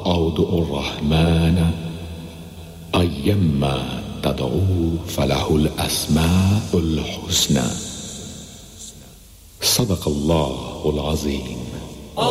أو ادعوا الرحمن أيما تدعوا فله الأسماء الحسنى. صدق الله العظيم.